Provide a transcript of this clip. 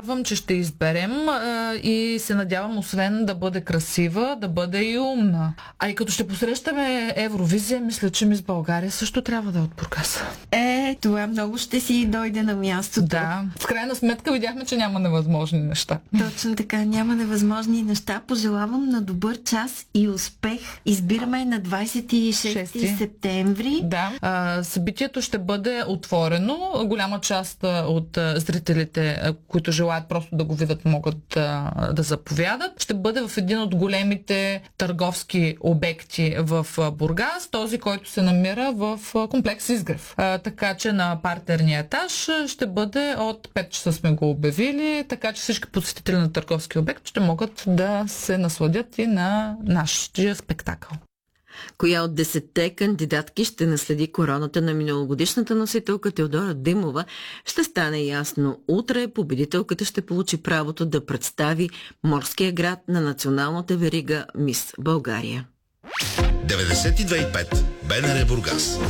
Вярвам, че ще изберем и се надявам, освен да бъде красива, да бъде и умна. А и като ще посрещаме Евровизия, мисля, че Мис България също трябва да е от Бургас. Това много ще си дойде на мястото. Да. В крайна сметка видяхме, че няма невъзможни неща. Точно така, няма невъзможни неща. Пожелавам на добър час и успех. Избираме на 26 септември. Да. Събитието ще бъде отворено. Голяма част от зрителите, които желаят просто да го видят, могат да заповядат. Ще бъде в един от големите търговски обекти в Бургас, този, който се намира в комплекс Изгрев. Така че на партерния етаж ще бъде от 5 часа сме го обявили, така че всички посетители на търговски обект ще могат да се насладят и на нашия спектакъл. Коя от 10-те кандидатки ще наследи короната на миналогодишната носителка Теодора Димова, ще стане ясно. Утре победителката ще получи правото да представи морския град на националната верига Мис България. 92,5 БНР Бургас.